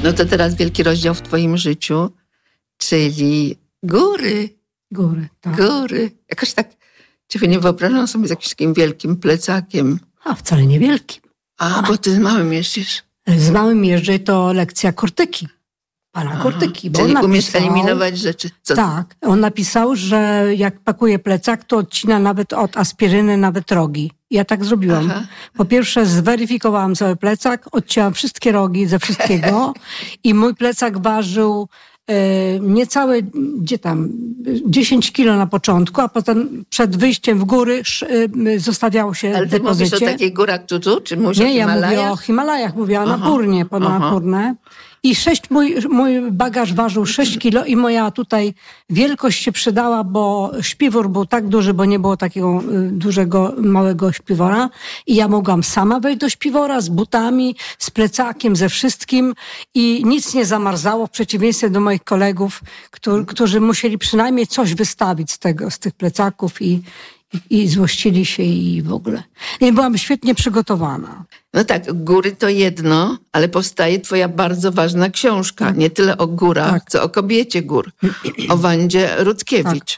No to teraz wielki rozdział w twoim życiu, czyli góry. Góry, tak. Góry. Jakoś tak ciebie nie wyobrażam sobie z jakimś takim wielkim plecakiem. A wcale niewielkim. Bo ty z małym jeździsz. Z małym jeżdżę to lekcja Kurtyki. Pana Kurtyki. Bo Czyli on umiesz eliminować rzeczy. Co? Tak. On napisał, że jak pakuje plecak, to odcina nawet od aspiryny nawet rogi. Ja tak zrobiłam. Aha. Po pierwsze zweryfikowałam cały plecak, odcięłam wszystkie rogi ze wszystkiego i mój plecak ważył niecałe, 10 kilo na początku, a potem przed wyjściem w góry zostawiało się Ale w ty depozycie. mówisz o takich górach tutu? Czy mówisz o Nie, ja Himalajach? mówię o Himalajach, mówię o Napurnie, ponadpórne. I mój bagaż ważył 6 kilo i moja tutaj wielkość się przydała, bo śpiwór był tak duży, bo nie było takiego dużego, małego śpiwora. I ja mogłam sama wejść do śpiwora z butami, z plecakiem, ze wszystkim i nic nie zamarzało w przeciwieństwie do moich kolegów, którzy musieli przynajmniej coś wystawić z tych plecaków i złościli się i w ogóle. I byłam świetnie przygotowana. No tak, góry to jedno, ale powstaje twoja bardzo ważna książka. Nie tyle o górach, co o kobiecie gór. O Wandzie Rutkiewicz.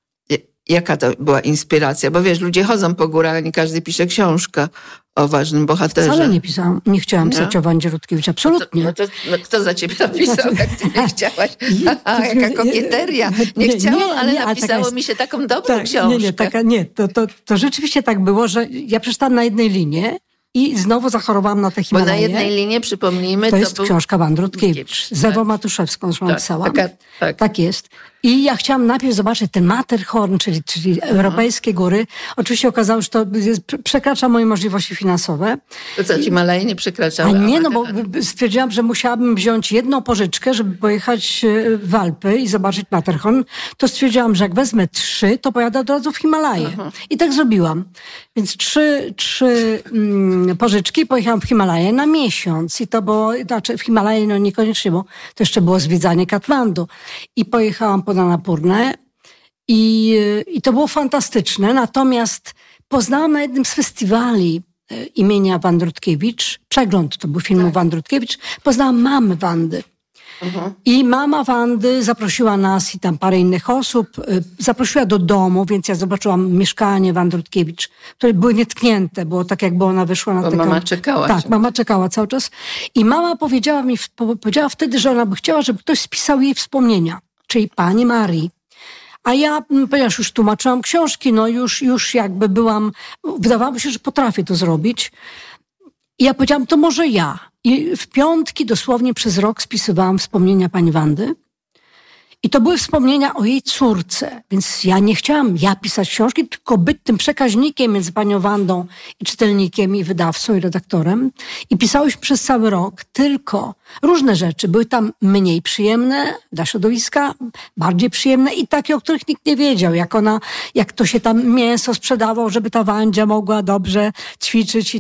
Jaka to była inspiracja? Bo wiesz, ludzie chodzą po górach, a nie każdy pisze książkę o ważnym bohaterze. Wcale nie pisałam, nie chciałam pisać o Wandzie Rutkiewicz, absolutnie. No kto za ciebie napisał, jak ty nie chciałaś? Jaka kokieteria. Nie chciałam, ale napisało mi się taką dobrą książkę. To rzeczywiście tak było, że ja przeczytałam na jednej linie i znowu zachorowałam na te Himalaje. Bo na jednej linie, przypomnijmy, to jest książka Wandy Rutkiewicz. Z Ewą Matuszewską, którą napisałam. Tak jest. I ja chciałam najpierw zobaczyć ten Matterhorn, czyli europejskie góry. Oczywiście okazało się, że to przekracza moje możliwości finansowe. To co, Himalaje nie przekraczały? A nie, no bo stwierdziłam, że musiałabym wziąć jedną pożyczkę, żeby pojechać w Alpy i zobaczyć Matterhorn. To stwierdziłam, że jak wezmę 3, to pojadę od razu w Himalaje. I tak zrobiłam. Więc 3 pożyczki, pojechałam w Himalaje na miesiąc. I to było, znaczy w Himalaje no niekoniecznie, bo to jeszcze było zwiedzanie Katmandu. I pojechałam pod Annapurnę i to było fantastyczne. Natomiast poznałam na jednym z festiwali imienia Wandy Rutkiewicz, przegląd to był filmu Wandy Rutkiewicz, poznałam mamę Wandy. I mama Wandy zaprosiła nas i tam parę innych osób, zaprosiła do domu, więc ja zobaczyłam mieszkanie Wandy Rutkiewicz, które były nietknięte, było tak jakby ona wyszła na tego... Mama czekała. Tak, mama czekała cały czas. I mama powiedziała wtedy, że ona by chciała, żeby ktoś spisał jej wspomnienia, czyli pani Marii. A ja, ponieważ już tłumaczyłam książki, no już jakby wydawało mi się, że potrafię to zrobić. I ja powiedziałam, to może ja. I w piątki dosłownie przez rok spisywałam wspomnienia pani Wandy. I to były wspomnienia o jej córce. Więc ja nie chciałam pisać książki, tylko być tym przekaźnikiem między panią Wandą i czytelnikiem, i wydawcą, i redaktorem. I pisałyśmy przez cały rok tylko różne rzeczy. Były tam mniej przyjemne dla środowiska, bardziej przyjemne i takie, o których nikt nie wiedział. Jak to się tam mięso sprzedawał, żeby ta Wandzia mogła dobrze ćwiczyć.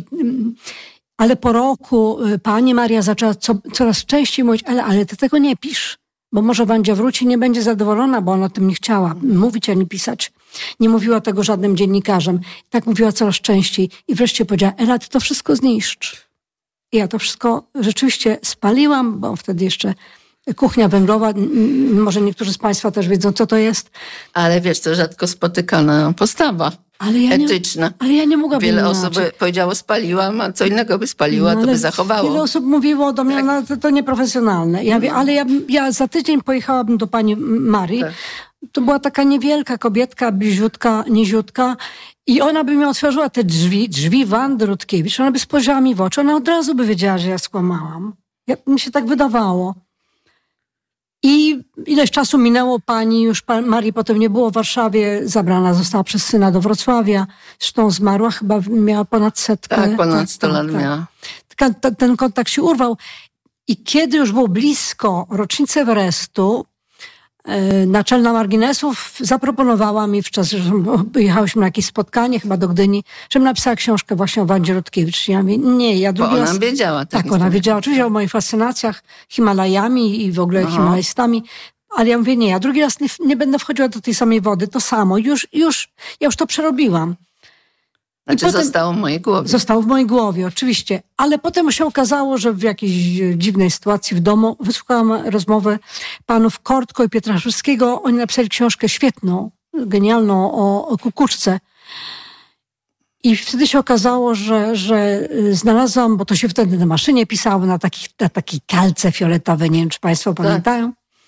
Ale po roku pani Maria zaczęła coraz częściej mówić, ale ty tego nie pisz. Bo może Wandzia wróci i nie będzie zadowolona, bo ona o tym nie chciała mówić ani pisać. Nie mówiła tego żadnym dziennikarzem. Tak mówiła coraz częściej. I wreszcie powiedziała, Ela, ty to wszystko zniszcz. I ja to wszystko rzeczywiście spaliłam, bo wtedy jeszcze kuchnia węglowa, może niektórzy z państwa też wiedzą, co to jest. Ale wiesz, to rzadko spotykana postawa. Etyczna. Ale ja nie mogłabym Wiele osób by powiedziało, spaliłam, a co innego by spaliła, to by zachowało. Wiele osób mówiło do mnie, to nieprofesjonalne. Ja mówię, ale ja za tydzień pojechałabym do pani Marii. Tak. To była taka niewielka kobietka, bliziutka, niziutka. I ona by mi otworzyła te drzwi Wandy Rutkiewicz. Ona by spojrzała mi w oczy. Ona od razu by wiedziała, że ja skłamałam. Mi się tak wydawało. I ileś czasu minęło, Marii potem nie było w Warszawie, zabrana została przez syna do Wrocławia. Zresztą zmarła, chyba miała ponad 100. Tak, ponad 100 lat miała. Ten kontakt się urwał. I kiedy już było blisko rocznicy Everestu, naczelna marginesów zaproponowała mi że jechałyśmy na jakieś spotkanie, chyba do Gdyni, żebym napisała książkę właśnie o Wandzie Rutkiewicz. Ja mówię, nie, ja drugi raz... Ona wiedziała. Tak, ona wiedziała oczywiście o moich fascynacjach Himalajami i w ogóle Himalajstami, ale ja mówię, nie, ja drugi raz nie będę wchodziła do tej samej wody, to samo. Ja już to przerobiłam. Znaczy zostało w mojej głowie. Zostało w mojej głowie, oczywiście. Ale potem się okazało, że w jakiejś dziwnej sytuacji w domu wysłuchałam rozmowy panów Kortko i Pietraszewskiego. Oni napisali książkę świetną, genialną o kukuczce. I wtedy się okazało, że znalazłam, bo to się wtedy na maszynie pisało, na takiej kalce fioletowej, nie wiem, czy państwo pamiętają.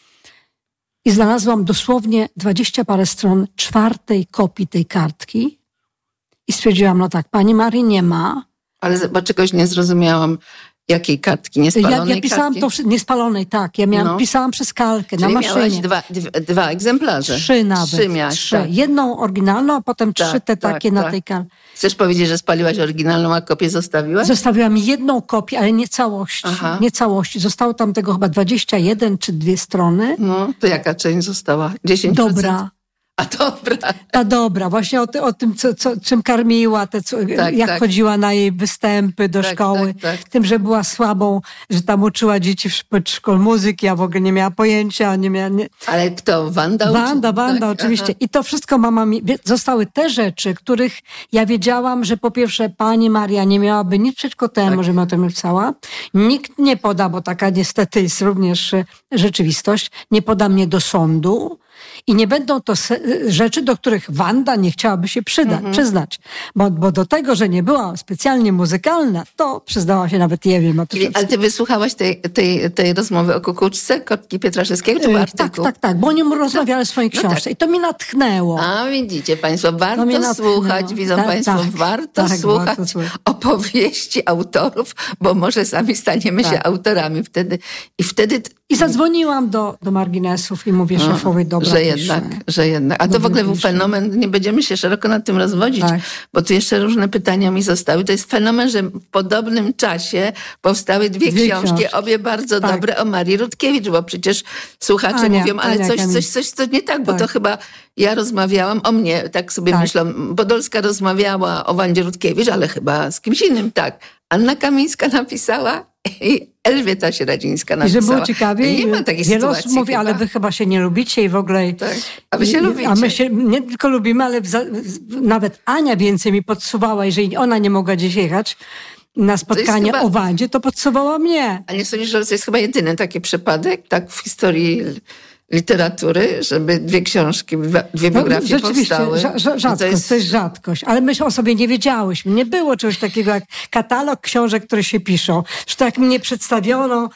I znalazłam dosłownie 20 parę stron 4. kopii tej kartki. I stwierdziłam, no tak, pani Marii nie ma. Ale bo czegoś nie zrozumiałam. Jakiej kartki? Niespalonej ja pisałam kartki? To niespalonej, tak. Ja pisałam przez kalkę na maszynie. Miałaś dwa egzemplarze. 3 nawet. 3 miałaś, 3. tak. Jedną oryginalną, a potem 3 te takie na tej kalce. Chcesz powiedzieć, że spaliłaś oryginalną, a kopię zostawiłaś? Zostawiłam jedną kopię, ale nie całości. Aha. Nie całości. Zostało tam tego chyba 21 czy 2 strony. No, to jaka część została? 10%? Dobra. A dobra. Ta dobra, właśnie o tym, czym karmiła, jak chodziła na jej występy do szkoły. Tym, że była słabą, że tam uczyła dzieci w przedszkolu muzyki, a w ogóle nie miała pojęcia. Ale kto? Wanda? Wanda, oczywiście. Aha. I to wszystko mama mi... Zostały te rzeczy, których ja wiedziałam, że po pierwsze pani Maria nie miałaby nic przeciwko temu, żebym o tym napisała. Nikt nie poda, bo taka niestety jest również rzeczywistość, nie poda mnie do sądu. I nie będą to rzeczy, do których Wanda nie chciałaby się przyznać. Bo do tego, że nie była specjalnie muzykalna, to przyznała się nawet nie wiem. Ale ty wysłuchałaś tej rozmowy o kukuczce Kortki Pietraszewskiego, czy artykuł? Tak, bo oni rozmawiali w swojej książce. I to mnie natchnęło. A widzicie państwo, warto słuchać, widzą państwo, warto słuchać opowieści autorów, bo może sami staniemy się autorami wtedy. I zadzwoniłam do marginesów i mówię szefowej, dobra, że jednak. A to w ogóle był fenomen, nie będziemy się szeroko nad tym rozwodzić, bo tu jeszcze różne pytania mi zostały. To jest fenomen, że w podobnym czasie powstały dwie książki, obie bardzo dobre, o Marii Rutkiewicz, bo przecież słuchacze mówią, ale coś co nie tak, bo to chyba ja rozmawiałam o mnie, tak sobie myślą, Podolska rozmawiała o Wandzie Rutkiewicz, ale chyba z kimś innym, Anna Kamińska napisała i Elżbieta Sieradzińska napisała. I że było ciekawie. Nie ma takiej sytuacji. Wiele mówi, ale wy chyba się nie lubicie i w ogóle... Tak, a wy się lubicie. A my się nie tylko lubimy, ale nawet Ania więcej mi podsuwała, jeżeli ona nie mogła gdzieś jechać na spotkanie o Wandzie, to podsuwała mnie. A nie sądzisz, że to jest chyba jedyny taki przypadek, tak w historii literatury, żeby dwie książki, dwie biografie powstały? Rzadkość, to jest rzadkość. Ale my o sobie nie wiedziałyśmy. Nie było czegoś takiego jak katalog książek, które się piszą. Że tak mnie przedstawiono,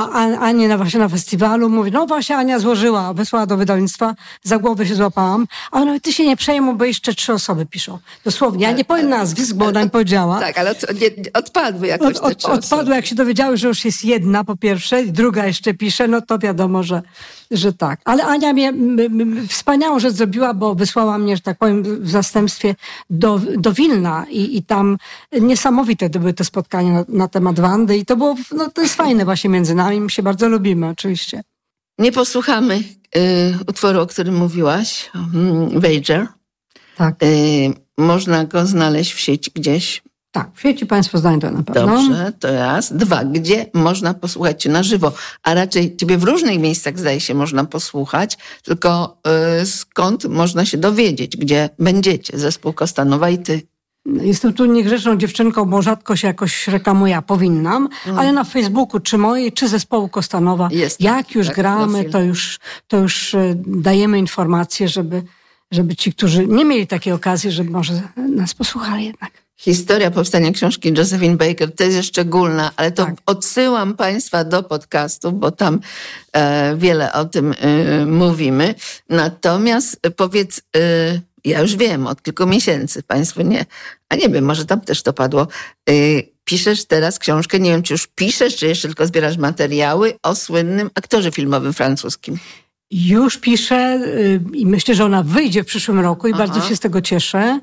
Anię właśnie na festiwalu, mówi, no właśnie Ania złożyła, wysłała do wydawnictwa, za głowę się złapałam, a ona mówi, ty się nie przejmuj, bo jeszcze 3 osoby piszą. Dosłownie. Ja nie powiem nazwisk, bo ona mi powiedziała. Tak, ale odpadły jakoś te 3 osoby. Odpadły, jak się dowiedziały, że już jest jedna po pierwsze, druga jeszcze pisze, no to wiadomo, że tak. Ale Ania mnie wspaniałą rzecz zrobiła, bo wysłała mnie, że tak powiem, w zastępstwie do Wilna i tam niesamowite to były te spotkania na temat Wandy i to było, to jest fajne właśnie między nami, my się bardzo lubimy oczywiście. Nie posłuchamy utworu, o którym mówiłaś, Wager. Tak. Można go znaleźć w sieci gdzieś. Tak, w sieci państwo znajdą na pewno. Dobrze, to raz. 2, gdzie można posłuchać cię na żywo, a raczej ciebie w różnych miejscach, zdaje się, można posłuchać, tylko skąd można się dowiedzieć, gdzie będziecie, zespół Kostanowa i ty? Jestem tu niegrzeczną dziewczynką, bo rzadko się jakoś reklamuję, a powinnam, ale na Facebooku, czy mojej, czy zespołu Kostanowa, jak już gramy, to już dajemy informacje, żeby ci, którzy nie mieli takiej okazji, żeby może nas posłuchali jednak. Historia powstania książki Josephine Baker to jest szczególna, ale to odsyłam państwa do podcastu, bo tam wiele o tym mówimy. Natomiast powiedz, ja już wiem od kilku miesięcy, państwo nie, a nie wiem, może tam też to padło. Piszesz teraz książkę, nie wiem, czy już piszesz, czy jeszcze tylko zbierasz materiały o słynnym aktorze filmowym francuskim. Już piszę i myślę, że ona wyjdzie w przyszłym roku i bardzo się z tego cieszę.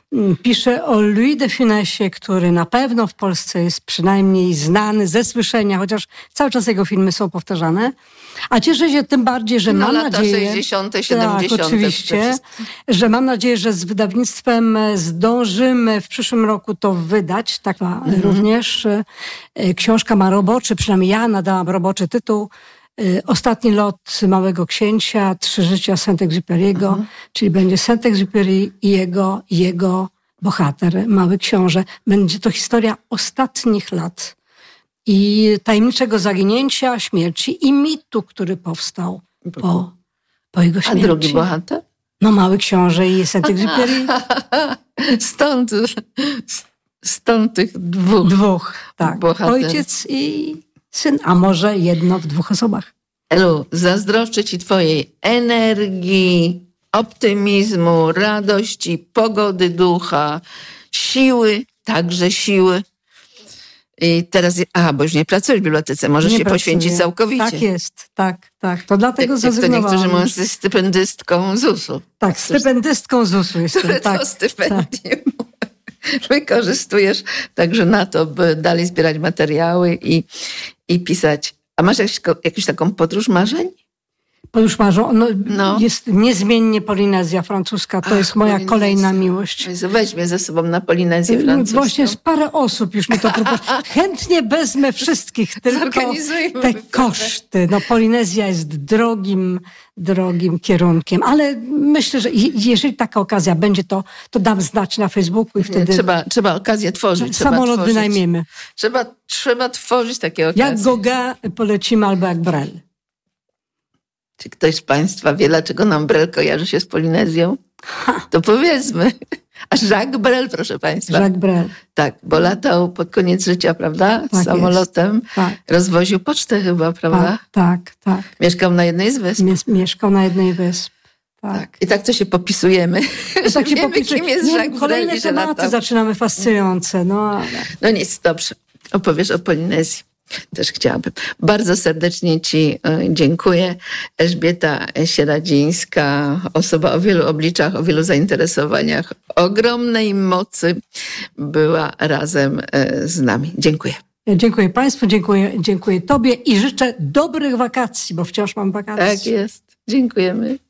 Piszę o Louis de Funesie, który na pewno w Polsce jest przynajmniej znany ze słyszenia, chociaż cały czas jego filmy są powtarzane. A cieszę się tym bardziej, że mam nadzieję... 60., 70. Tak, oczywiście. Że mam nadzieję, że z wydawnictwem zdążymy w przyszłym roku to wydać. Tak również. Książka ma roboczy, przynajmniej ja nadałam roboczy tytuł. Ostatni lot Małego Księcia, 3 życia Saint-Exupéry'ego, czyli będzie Saint-Exupéry i jego bohater, mały książę. Będzie to historia ostatnich lat i tajemniczego zaginięcia, śmierci i mitu, który powstał po jego śmierci. A drugi bohater? No mały książę i Saint-Exupéry. Stąd tych dwóch tak. bohaterów. Ojciec i syn, a może jedno w dwóch osobach. Elu, zazdroszczę ci twojej energii, optymizmu, radości, pogody ducha, siły, także siły. I teraz, bo już nie pracujesz w bibliotece, możesz się poświęcić całkowicie. Tak jest, tak. To dlatego zrezygnowałam. To niektórzy mówią, że jesteś stypendystką ZUS-u. Tak, stypendystką ZUS-u jestem. Które to stypendium wykorzystujesz także na to, by dalej zbierać materiały i pisać. A masz jakąś taką podróż marzeń? Podróż marzeń? No. Jest niezmiennie Polinezja francuska. To jest moja kolejna miłość. Weź mnie ze sobą na Polinezję francuską. Właśnie jest parę osób już mi to proponuje. Chętnie wezmę wszystkich, tylko te koszty. No, Polinezja jest drogim kierunkiem, ale myślę, że jeżeli taka okazja będzie, to dam znać na Facebooku i wtedy... Trzeba okazję tworzyć. Samolot wynajmiemy. Trzeba tworzyć takie okazje. Jak Gauguin polecimy albo jak Brel. Czy ktoś z Państwa wie, dlaczego nam Brel kojarzy się z Polinezją? To powiedzmy. A Jacques Brel, proszę Państwa. Jacques Brel. Tak, bo latał pod koniec życia, prawda? Tak samolotem. Tak. Rozwoził pocztę chyba, prawda? Tak. Mieszkał na jednej z wysp. Mieszkał na jednej wysp. Tak. I tak to się popisujemy. Tak się wiemy, kim jest Jacques Brel. Kolejne tematy zaczynamy fascynujące. No nic, dobrze. Opowiesz o Polinezji. Też chciałabym. Bardzo serdecznie ci dziękuję. Elżbieta Sieradzińska, osoba o wielu obliczach, o wielu zainteresowaniach, ogromnej mocy, była razem z nami. Dziękuję. Ja dziękuję Państwu, dziękuję Tobie i życzę dobrych wakacji, bo wciąż mam wakacje. Tak jest. Dziękujemy.